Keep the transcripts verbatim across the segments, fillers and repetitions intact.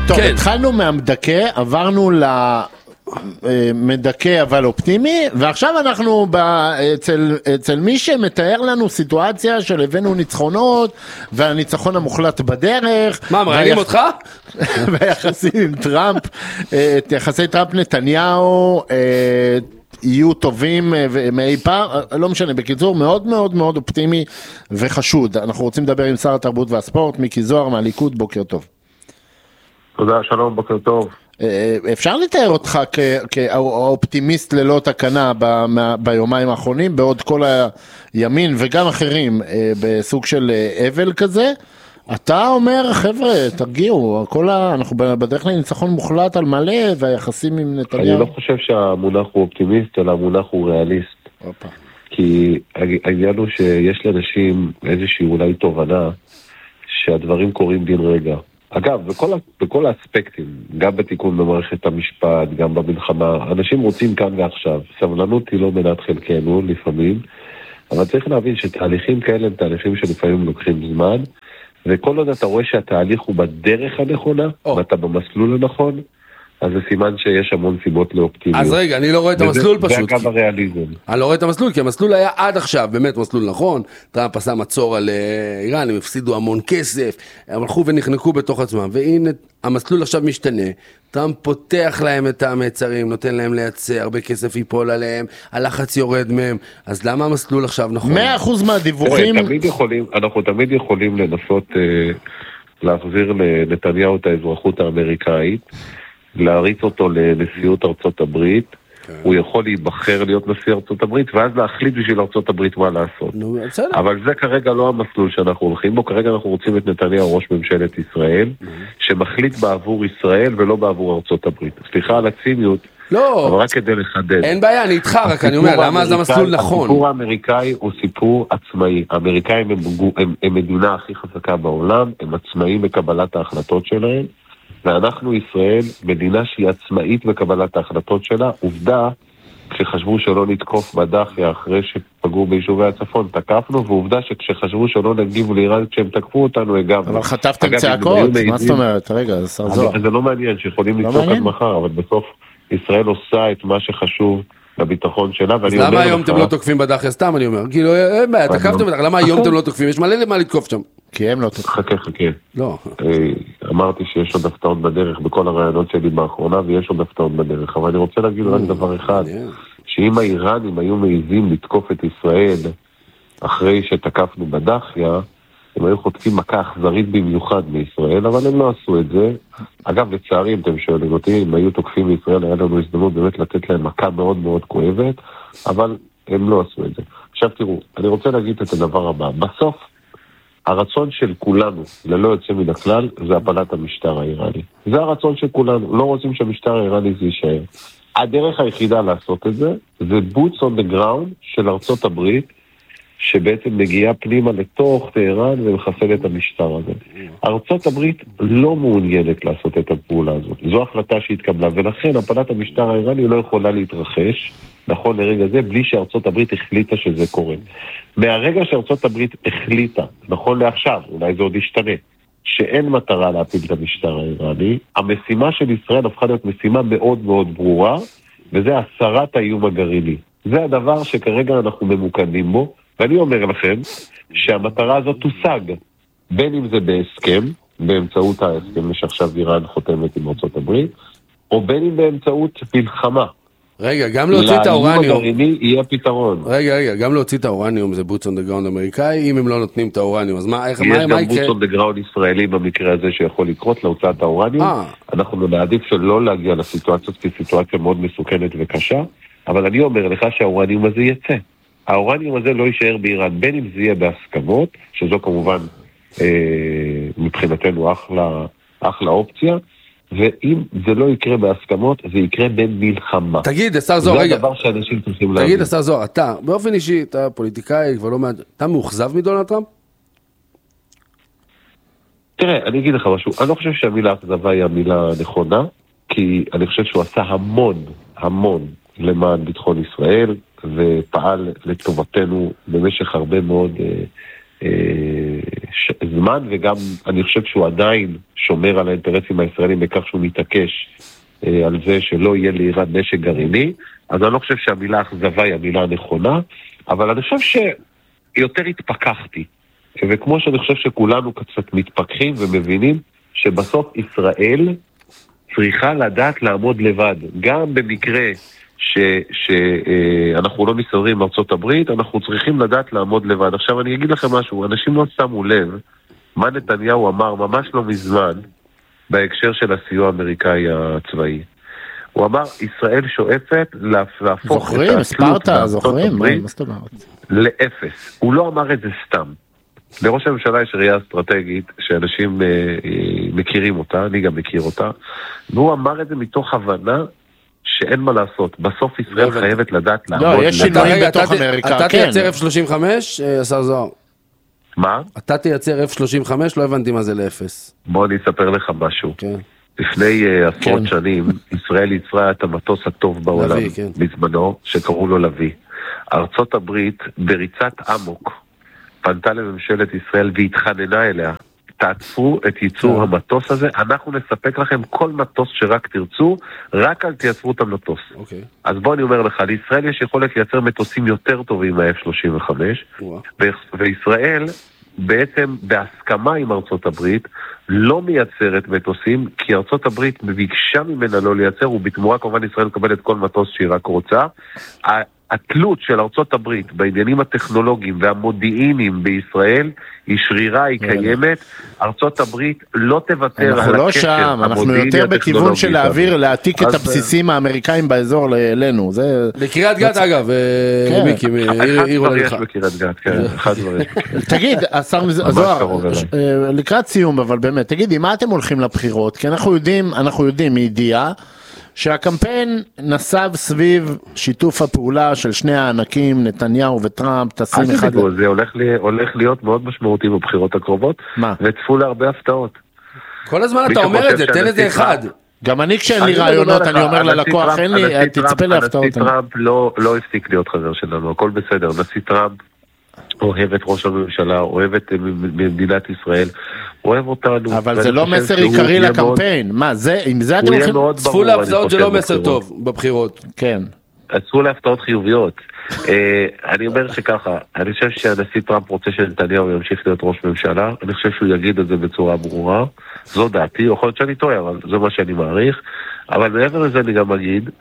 טוב, התחלנו מהמדכא, עברנו למדכא אבל אופטימי, ועכשיו אנחנו אצל, אצל מי שמתאר לנו סיטואציה של הבאנו ניצחונות, והניצחון המוחלט בדרך. מה, מראיינים אותך? והיחסים עם טראמפ, את יחסי טראמפ נתניהו, יהיו טובים מאי פעם, לא משנה, בקיצור מאוד מאוד מאוד אופטימי וחשוד. אנחנו רוצים לדבר עם שר התרבות והספורט, מיקי זוהר מהליכוד, בוקר טוב. תודה, שלום, בוקר טוב. אפשר לתאר אותך כאופטימיסט ללא תקנה ביומיים האחרונים, בעוד כל הימין וגם אחרים בסוג של אבל כזה, אתה אומר, חבר'ה, תרגיעו, ה... אנחנו בדרך לניצחון מוחלט על מלא, והיחסים עם נתניהו. אני לא חושב שהמונח הוא אופטימיסט, אלא המונח הוא ריאליסט. אופה. כי העניין הוא שיש לאנשים איזושהי אולי תובנה, שהדברים קורים דין רגע. אגב, בכל, בכל האספקטים, גם בתיקון במערכת המשפט, גם במלחמה, אנשים רוצים כאן ועכשיו. סבלנות היא לא מנת חלקנו, לפעמים, אבל צריך להבין שתהליכים כאלה הם תהליכים שלפעמים לוקחים זמן, וכל עוד אתה רואה שהתהליך הוא בדרך הנכונה, oh. ואתה במסלול הנכון, אז זה סימן שיש המון סיבות לאופטימיות. אז רגע, אני לא רואה את המסלול וזה, פשוט. זה הקו הריאליזם. אני לא רואה את המסלול, כי המסלול היה עד עכשיו באמת מסלול נכון, טראמפ עשה מצור על איראן, הם הפסידו המון כסף, הם הלכו ונחנקו בתוך עצמם, והנה המסלול עכשיו משתנה, טראמפ פותח להם את המצרים, נותן להם לייצר, הרבה כסף ייפול עליהם, הלחץ יורד מהם, אז למה המסלול עכשיו נכון? מאה אחוז מהדיווחים... תמיד יכולים, אנחנו תמיד יכולים לנסות אה, להחזיר לנתניהו את האזרחות האמריקאית, להריץ אותו לנשיאות ארצות הברית, okay. הוא יכול להיבחר להיות נשיא ארצות הברית, ואז להחליט בשביל ארצות הברית מה לעשות. No, אבל זה כרגע לא המסלול שאנחנו הולכים בו, כרגע אנחנו רוצים את נתניהו ראש ממשלת ישראל, mm-hmm. שמחליט בעבור ישראל ולא בעבור ארצות הברית. סליחה על הציניות, לא, אבל רק כדי לחדד. אין בעיה, אני איתך, רק אני אומר, למה זה המסלול נכון? הסיפור האמריקאי הוא סיפור עצמאי. האמריקאים הם, הם, הם מדינה הכי חזקה בעולם, הם עצמאים בקבלת ההחלטות שלהם, ואנחנו ישראל, מדינה שהיא עצמאית בקבלת ההחלטות שלה, עובדה, כשחשבו שלא נתקוף בדחיה אחרי שפגעו ביישובי הצפון, תקפנו, ועובדה שכשחשבו שלא נגיבו לאיראן כשהם תקפו אותנו, הגבנו. אבל חטפתם צעקות, מה זאת אומרת? רגע, שר זוהר. זה לא מעניין, שיכולים לצעוק עד מחר, אבל בסוף ישראל עושה את מה שחשוב לביטחון שלה, אז למה היום אתם לא תוקפים בדחיה? סתם אני אומר, כאילו, תקפתם בדחיה, למה היום אתם לא תוקפים? יש מלא למה לתקוף שם. כי הם לא תוקפים. חכה, חכה. לא. אמרתי שיש עוד הפתעות בדרך בכל הרעיונות שלי באחרונה, ויש עוד הפתעות בדרך, אבל אני רוצה להגיד רק דבר אחד, שאם האיראנים היו מעיזים לתקוף את ישראל אחרי שתקפנו בדחיה, הם היו חוטפים מכה אכזרית במיוחד מישראל, אבל הם לא עשו את זה. אגב, לצערי, אם אתם שואלים אותי, אם היו תוקפים מישראל, היה לנו הזדמנות באמת לתת להם מכה מאוד מאוד כואבת, אבל הם לא עשו את זה. עכשיו תראו, אני רוצה להגיד את הדבר הבא. בסוף, הרצון של כולנו, ללא יוצא מן הכלל, זה הפלת המשטר האיראני. זה הרצון של כולנו. לא רוצים שהמשטר האיראני זה יישאר. הדרך היחידה לעשות את זה, זה boots on the ground של ארצות הברית, שבעצם מגיעה פנימה לתוך טהרן ומחסל את המשטר הזה. ארצות הברית לא מעוניינת לעשות את הפעולה הזאת. זו החלטה שהתקבלה, ולכן הפלת המשטר האיראני לא יכולה להתרחש, נכון לרגע זה, בלי שארצות הברית החליטה שזה קורה. מהרגע שארצות הברית החליטה, נכון לעכשיו, אולי זה עוד ישתנה, שאין מטרה להפיל את המשטר האיראני, המשימה של ישראל הפכה להיות משימה מאוד מאוד ברורה, וזה הסרת האיום הגרעיני. זה הדבר שכרגע אנחנו ממוקדים בו, ואני אומר לכם שהמטרה הזאת תושג, בין אם זה בהסכם, באמצעות ההסכם שעכשיו איראן חותמת עם ארצות הברית, או בין אם באמצעות מלחמה. רגע, גם להוציא את האורניום. לאיום הגרעיני יהיה פתרון. רגע, רגע, גם להוציא את האורניום זה boots on the ground אמריקאי, אם הם לא נותנים את האורניום, אז מה, איך, מה, מה יקרה? יש גם boots on the ground ישראלי במקרה הזה שיכול לקרות להוצאת האורניום. אנחנו נעדיף שלא להגיע לסיטואציות, כי סיטואציה מאוד מסוכנת וקשה, אבל אני אומר לך שהאורניום הזה יצא. האורניום הזה לא יישאר באיראן, בין אם זה יהיה בהסכמות, שזו כמובן אה, מבחינתנו אחלה, אחלה אופציה, ואם זה לא יקרה בהסכמות, זה יקרה במלחמה. תגיד, השר זוהר, רגע. זה הדבר שאנשים צריכים להגיד. תגיד, השר זוהר, אתה, באופן אישי, אתה פוליטיקאי, כבר לא מעט, אתה מאוכזב מדונלד טראמפ? תראה, אני אגיד לך משהו, אני לא חושב שהמילה אכזבה היא המילה הנכונה, כי אני חושב שהוא עשה המון, המון למען ביטחון ישראל, ופעל לטובתנו במשך הרבה מאוד אה, אה, זמן, וגם אני חושב שהוא עדיין שומר על האינטרסים הישראלים בכך שהוא מתעקש על זה שלא יהיה לאיראן נשק גרעיני. אז אני לא חושב שהמילה אכזבה היא המילה הנכונה, אבל אני חושב שיותר התפכחתי. וכמו שאני חושב שכולנו קצת מתפכחים ומבינים שבסוף ישראל צריכה לדעת לעמוד לבד. גם במקרה שאנחנו לא מסתדרים עם ארצות הברית, אנחנו צריכים לדעת לעמוד לבד. עכשיו אני אגיד לכם משהו, אנשים לא שמו לב מה נתניהו אמר ממש לא מזמן בהקשר של הסיוע האמריקאי הצבאי. הוא אמר, ישראל שואפת להפוך זוכרים, ספרטה, זוכרים, מה זאת אומרת? לאפס. הוא לא אמר את זה סתם. לראש הממשלה יש ראייה אסטרטגית שאנשים אה, אה, מכירים אותה, אני גם מכיר אותה, והוא אמר את זה מתוך הבנה שאין מה לעשות. בסוף ישראל חייבת לדעת לעמוד. לא, יש שינויים בתוך אמריקה, אתה כן. תייצר אף שלושים וחמש, השר זוהר? מה? אתה תייצר אף שלושים וחמש, לא הבנתי מה זה לאפס. בוא אני אספר לך משהו. כן. לפני uh, עשרות שנים, ישראל יצרה את המטוס הטוב בעולם, לוי, כן. בזמנו, שקראו לו לוי. ארצות הברית, בריצת אמוק, פנתה לממשלת ישראל והתחננה אליה, תעצרו את ייצור המטוס הזה, אנחנו נספק לכם כל מטוס שרק תרצו, רק אל תייצרו את המטוס. אוקיי. אז בוא אני אומר לך, לישראל יש יכולת לייצר מטוסים יותר טובים מה-אף שלושים וחמש, וישראל בעצם בהסכמה עם ארצות הברית לא מייצרת מטוסים, כי ארצות הברית ביקשה ממנה לא לייצר, ובתמורה כמובן ישראל מקבלת כל מטוס שהיא רק רוצה. התלות של ארצות הברית בעניינים הטכנולוגיים והמודיעיניים בישראל היא שרירה, היא קיימת. ארצות הברית לא תוותר על הקשר אנחנו לא שם, אנחנו יותר בכיוון של להעביר, להעתיק את הבסיסים האמריקאים באזור אלינו. בקריית גת אגב, מיקי, עיר הולך. אחד דבר יש בקריית גת, כן, אחד דבר יש. תגיד, השר זוהר, לקראת סיום, אבל באמת, תגידי, מה אתם הולכים לבחירות? כי אנחנו יודעים, אנחנו יודעים מידיעה, שהקמפיין נסב סביב שיתוף הפעולה של שני הענקים, נתניהו וטראמפ, תשים אחד... זה הולך, לי, הולך להיות מאוד משמעותי בבחירות הקרובות, מה? וצפו להרבה הפתעות. כל הזמן אתה אומר את זה, תן לזה אחד. גם אני כשאין לי רעיונות, אני אומר ללקוח, אין לי, תצפה להפתעות. הנשיא טראמפ לא, לא הפסיק להיות חבר שלנו, הכל בסדר. נשיא טראמפ אוהב את ראש הממשלה, אוהב את מדינת ישראל, אוהב אותנו. אבל זה לא מסר עיקרי לקמפיין. מה, זה, עם זה אתם הולכים... צפו להפתעות זה לא מסר טוב בבחירות. כן. צפו להפתעות חיוביות. אני אומר שככה, אני חושב שהנשיא טראמפ רוצה שנתניהו ימשיך להיות ראש ממשלה, אני חושב שהוא יגיד את זה בצורה ברורה, זו דעתי, יכול להיות שאני טועה, אבל זה מה שאני מעריך, אבל מעבר לזה אני גם אגיד,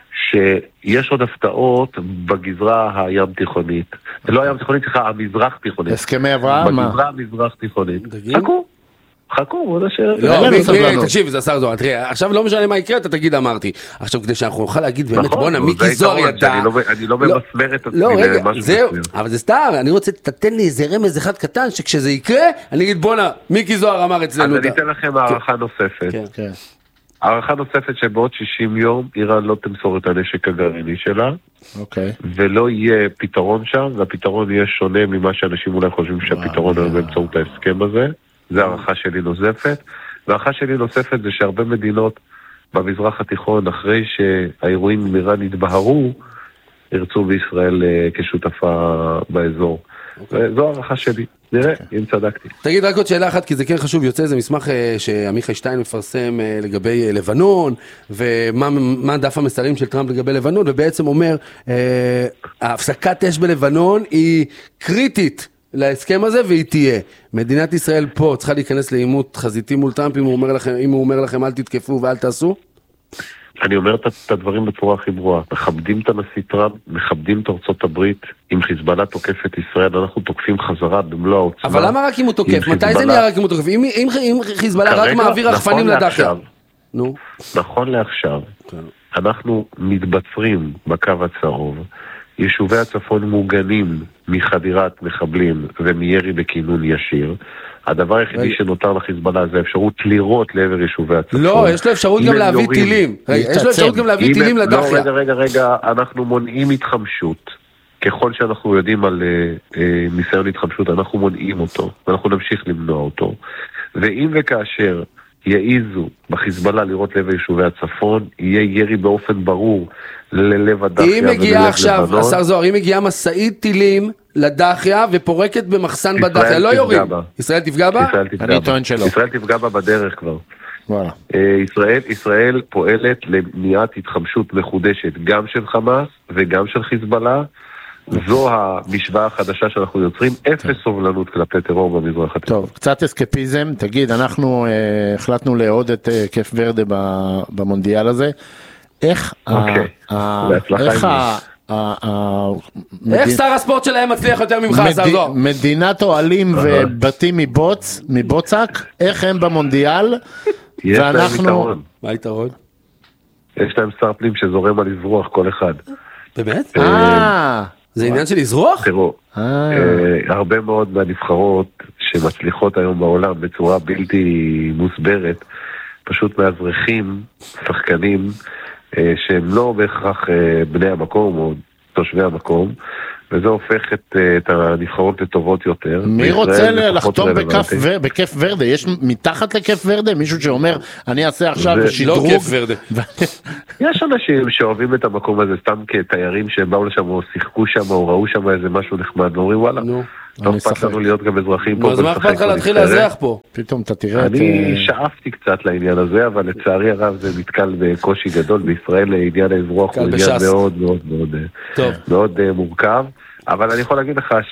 שיש עוד הפתעות בגזרה הים תיכונית. לא הים תיכונית, סליחה, המזרח תיכונית. הסכמי אברהם? בגזרה המזרח תיכונית. חכו, חכו, בוא נשאר. לא, תקשיב, זה השר זוהר, תראה, עכשיו לא משנה מה יקרה, אתה תגיד אמרתי. עכשיו כדי שאנחנו נוכל להגיד באמת, בואנה, מיקי זוהר ידע. אני לא ממסמר את עצמי למשהו. זהו, אבל זה סתם, אני רוצה, תתן לי איזה רמז אחד קטן, שכשזה יקרה, אני אגיד בואנה, מיקי זוהר אמר אצלנו. אז אני אתן לכם הערכה נוספת. כן. הערכה נוספת שבעוד שישים יום איראן לא תמסור את הנשק הגרעיני שלה, אוקיי. ולא יהיה פתרון שם, והפתרון יהיה שונה ממה שאנשים אולי חושבים שהפתרון הוא באמצעות ההסכם הזה. זה הערכה שלי נוספת. והערכה שלי נוספת זה שהרבה מדינות במזרח התיכון, אחרי שהאירועים עם איראן התבהרו, ירצו בישראל כשותפה באזור. זו הערכה שלי. נראה, אם צדקתי. תגיד רק עוד שאלה אחת, כי זה כן חשוב, יוצא איזה מסמך שעמיחי שטיין מפרסם לגבי לבנון, ומה דף המסרים של טראמפ לגבי לבנון, ובעצם אומר, ההפסקת אש בלבנון היא קריטית להסכם הזה, והיא תהיה. מדינת ישראל פה צריכה להיכנס לעימות חזיתי מול טראמפ, אם הוא אומר לכם, אם הוא אומר לכם אל תתקפו ואל תעשו? אני אומר את הדברים בצורה הכי ברורה, מכבדים את הנשיא טראמפ, מכבדים את ארצות הברית, אם חיזבאללה תוקף את ישראל, אנחנו תוקפים חזרה במלוא העוצמה. אבל למה רק אם הוא תוקף? מתי זה נהיה רק אם הוא תוקף? אם, אם, אם חיזבאללה רק מעביר רחפנים לדחיה. נו. נכון לעכשיו, אנחנו מתבצרים בקו הצהוב, יישובי הצפון מוגנים מחדירת מחבלים ומירי בכינון ישיר, הדבר היחידי שנותר לחיזבאללה זה אפשרות לירות לעבר יישובי הצפון. לא, יש לו אפשרות גם להביא טילים. יש לו אפשרות גם להביא טילים לדחיה. לא, רגע, רגע, רגע, אנחנו מונעים התחמשות. ככל שאנחנו יודעים על ניסיון התחמשות, אנחנו מונעים אותו, ואנחנו נמשיך למנוע אותו. ואם וכאשר יעיזו בחיזבאללה לראות לעבר יישובי הצפון, יהיה ירי באופן ברור ללב הדחיה. אם מגיעה עכשיו, השר זוהר, אם מגיעה מסעית טילים לדחיה ופורקת במחסן בדחיה, לא יורים. ישראל תפגע בה? אני טוען שלא. ישראל תפגע בה בדרך כבר. וואלה. ישראל, ישראל פועלת למניעת התחמשות מחודשת, גם של חמאס וגם של חיזבאללה. זו המשוואה החדשה שאנחנו יוצרים, אפס סובלנות כלפי טרור במזרח התיכון. טוב, קצת אסקפיזם, תגיד, אנחנו אה, החלטנו לעוד את אה, קף ורדה במונדיאל הזה, איך אוקיי. ה... איך ה... איך שר הספורט שלהם מצליח יותר ממך, זרזור? מדינת אוהלים ובתים מבוץ, מבוצק, איך הם במונדיאל? יש להם יתרון. מה היתרון? יש להם שר פנים שזורם על לזרוח כל אחד. באמת? אה... זה עניין של לזרוח? תראו, הרבה מאוד מהנבחרות שמצליחות היום בעולם בצורה בלתי מוסברת, פשוט מאזרחים, שחקנים, שהם לא בהכרח בני המקום או תושבי המקום, וזה הופך את, את הנבחרות לטובות יותר. מי רוצה לחתום בכיף ורדה? יש מתחת לכיף ורדה מישהו שאומר, אני אעשה עכשיו שדרוג? לא כיף ורדה. יש אנשים שאוהבים את המקום הזה סתם כתיירים שהם באו לשם או שיחקו שם או ראו שם איזה משהו נחמד, ואומרים וואלה, לא אכפת לנו להיות גם אזרחים פה. אז מה אכפת לך להתחיל לאזרח פה? פתאום אתה תראה את... אני שאפתי קצת לעניין הזה, אבל לצערי הרב זה נתקל בקושי גדול. בישראל עניין האזרוח הוא עניין מאוד מאוד מאוד מורכב. אבל אני יכול להגיד לך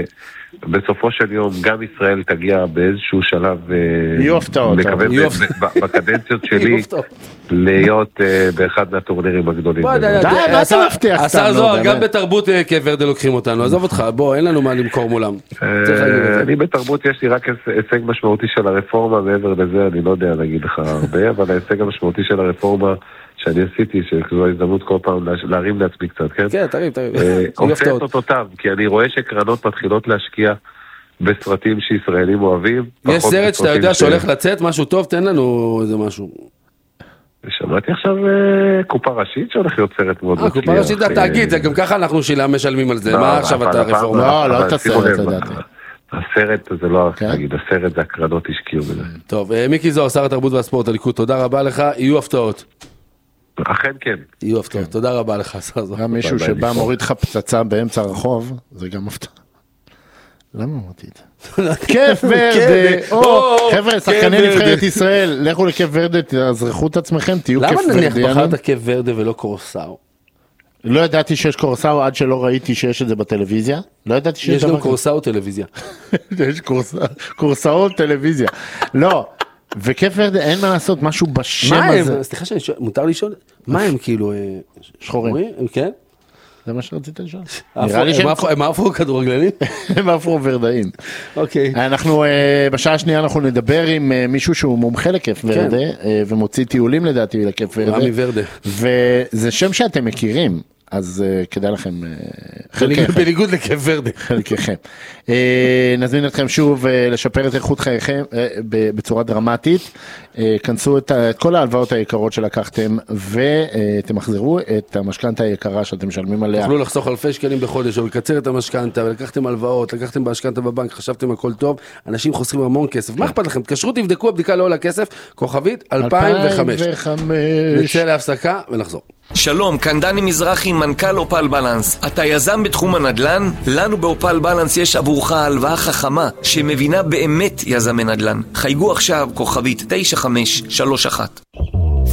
שבסופו של יום גם ישראל תגיע באיזשהו שלב, יהיו הפתעות, בקדנציות שלי, להיות באחד מהטורנירים הגדולים. די, מה אתה מבטיח? השר זוהר, גם בתרבות כיף ורדה לוקחים אותנו, עזוב אותך, בוא, אין לנו מה למכור מולם. אני בתרבות יש לי רק הישג משמעותי של הרפורמה, מעבר לזה אני לא יודע להגיד לך הרבה, אבל ההישג המשמעותי של הרפורמה שאני עשיתי, שזו ההזדמנות כל פעם להרים לעצמי קצת, כן? כן, תרים, תרים. עושה את אותותיו, כי אני רואה שקרנות מתחילות להשקיע בסרטים שישראלים אוהבים. יש סרט שאתה יודע שהולך לצאת, משהו טוב, תן לנו איזה משהו. שמעתי עכשיו קופה ראשית שהולך להיות סרט מאוד מצליח. קופה ראשית זה התאגיד, זה גם ככה אנחנו משלמים על זה, מה עכשיו אתה רפורמה? לא, לא את הסרט, לדעתי. הסרט זה לא, נגיד, הסרט זה הקרנות השקיעו בזה. טוב, מיקי זוהר, שר התרבות והספורט הליכוד, תודה רבה לך, יהיו הפתעות. אכן כן. יהיו הפתעות, תודה רבה לך, שר זוהר. גם מישהו שבא מוריד לך פצצה באמצע הרחוב, זה גם הפתעה. למה אמרתי את זה? כיף ורדה, חבר'ה, שחקני נבחרת ישראל, לכו לכיף ורדה, תעזרחו את עצמכם, תהיו כיף ורדה. למה נניח בחרת כיף ורדה ולא קורסאו? לא ידעתי שיש קורסאו עד שלא ראיתי שיש את זה בטלוויזיה. לא ידעתי שיש יש גם קורסאו טלוויזיה. יש קורסאו טלוויזיה. לא, וכיף ורדה, אין מה לעשות, משהו בשם הזה. מה הם? סליחה שאני שואל, מותר לשאול? מה הם כאילו? שחורים. כן? זה מה שרצית לשאול? הם אפרו כדורגלנים? הם אפרו ורדאים. אוקיי. אנחנו, בשעה השנייה אנחנו נדבר עם מישהו שהוא מומחה לכיף ורדה, ומוציא טיולים לדעתי לכיף ורדה. רמי ורדה. וזה שם שאתם מכירים. אז כדאי לכם, בניגוד לכיף ורדה. חלקכם. נזמין אתכם שוב לשפר את איכות חייכם בצורה דרמטית. כנסו את כל ההלוואות היקרות שלקחתם, ותמחזרו את המשכנתה היקרה שאתם משלמים עליה. תוכלו לחסוך אלפי שקלים בחודש, או לקצר את המשכנתה, ולקחתם הלוואות, לקחתם בהשכנתה בבנק, חשבתם הכל טוב, אנשים חוסכים המון כסף. מה אכפת לכם? תקשרו, תבדקו, הבדיקה לא עולה כסף, כוכבית אלפיים וחמש. נצא להפסקה ונחזור. שלום, כאן דני מזרחי, מנכ"ל אופל בלנס. אתה יזם בתחום הנדל"ן? לנו באופל בלנס יש עבורך הלוואה חכמה שמבינה באמת יזמי נדל"ן. חייגו עכשיו כוכבית תשע חמש שלוש אחת.